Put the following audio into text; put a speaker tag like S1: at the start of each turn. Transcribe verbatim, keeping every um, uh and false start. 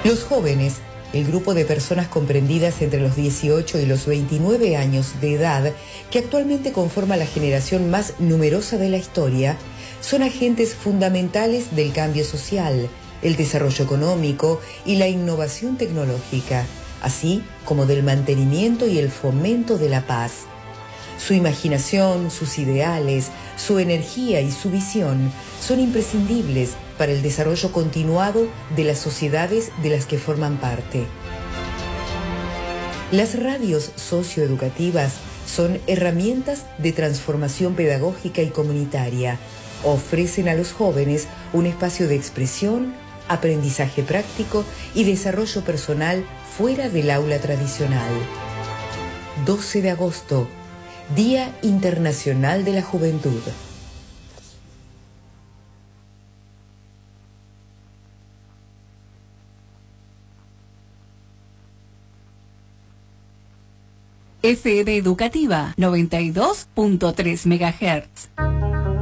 S1: Los jóvenes, el grupo de personas comprendidas entre los dieciocho y los veintinueve años de edad, que actualmente conforma la generación más numerosa de la historia, son agentes fundamentales del cambio social, el desarrollo económico y la innovación tecnológica, así como del mantenimiento y el fomento de la paz. Su imaginación, sus ideales, su energía y su visión son imprescindibles para el desarrollo continuado de las sociedades de las que forman parte. Las radios socioeducativas son herramientas de transformación pedagógica y comunitaria. Ofrecen a los jóvenes un espacio de expresión, aprendizaje práctico y desarrollo personal fuera del aula tradicional. doce de agosto, Día Internacional de la Juventud.
S2: F D Educativa noventa y dos punto tres megahertz.